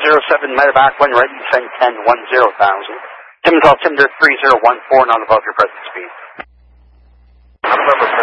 07 medevac, wind ready, descend 10, 10,000. Timbers 3014, not above your present speed. November